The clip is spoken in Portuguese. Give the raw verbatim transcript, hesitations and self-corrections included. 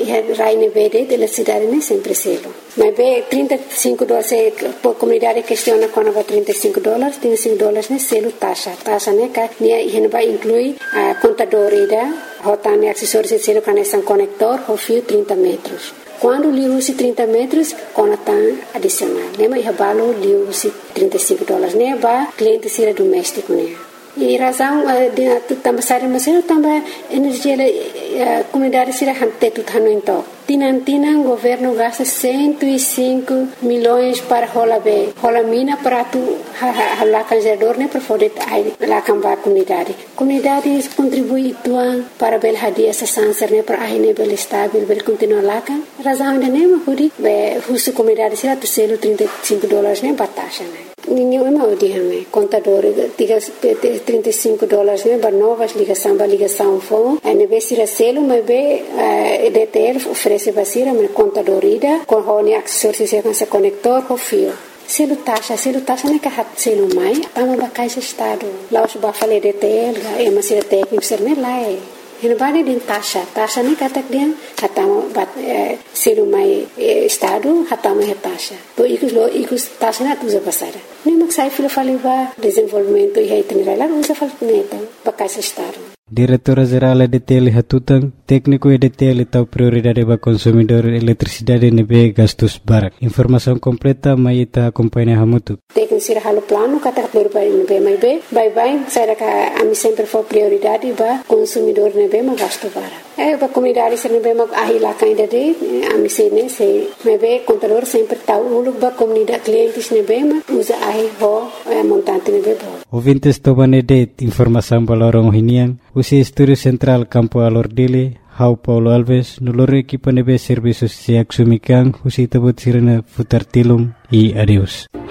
e rai nebe de eletricidade nem sempre selo. Mas bem, trinta e cinco dólares, a comunidade questiona quando vai trinta e cinco dólares, trinta e cinco dólares nem selo taxa. Taxa né, que e vai incluir a contadora, rotando acessórios de selo que são conector, o fio trinta metros. Quando lhe usa trinta metros, conta adicional. Né, mas o valor lhe usa trinta e cinco dólares, né, para cliente ser doméstico, né. E razão de também sair mas também energia a comunidade será hante tudo hano então tinan tinan governo gasta cento e cinco milhões para rola be rola mina para tu lá canjador né para poder lá cambar comunidade comunidade contribui tuan para bel hadia essa sanser né para aí né bel estável bel continuar lá kan razão de nem huri be husu comunidade será tu selo trinta e cinco dólares né batasha né ninguém mau dia né contador tiga trinta e cinco dólares né para novas ligação para ligação fone a neve será selo mas be D T L oferece basira mas contador ida com hone acessórios se com conector com fio selo taxa selo taxa né que hat selo mai tama ba caixa estado lá os ba falei D T L é mas será técnico ser né lá é Ele balik din taxa, taxa ni katak dia, hatama bat selu mai estado, hatama he taxa. To ikus lo ikus taxa na tuza pasara. Ni maksai filo fali ba desenvolvimento e itinerário lá usa fali neta, bakais estado. Diretora-Geral E D T L Hatutang, técnico E D T L tahu prioridade para consumidor eletricidade nebe gastos barak. Informação completa mai ita acompanha hamutu. Técnico sira halo plano kata prioridade nebe mai be, bye bye, saya ka ami sempre for prioridade ba consumidor nebe ma gasto barak. Eh ba comunidade sira nebe ma ahila kainda de ami se ne se nebe contador sempre tahu uluk ba comunidade clientes nebe ma usa ahi ho montante nebe bo. Ouvintes tobane de informação balorong hinian. Usi Estúdio Central Campo Alordile, Hau Paulo Alves, noloro equipa nebe serviços se axumikan, usi tabut sirena futar tilum e adeus.